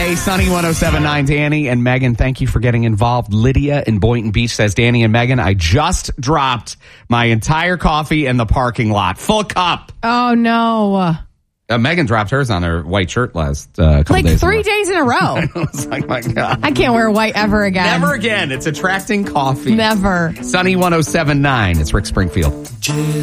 Hey, Sunny 107.9, Danny and Megan, thank you for getting involved. Lydia in Boynton Beach says, Danny and Megan, I just dropped my entire coffee in the parking lot. Full cup. Oh, no. Megan dropped hers on her white shirt last couple like days 3 ago. days in a row. I was like, my God. I can't wear white ever again. Never again. It's attracting coffee. Never. Sunny 107.9. It's Rick Springfield.